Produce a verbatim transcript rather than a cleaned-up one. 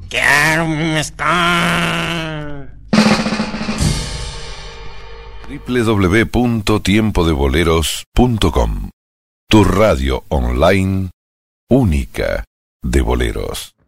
quiero mi mezcal. doble u doble u doble u punto tiempo de boleros punto com. Tu radio online única de boleros.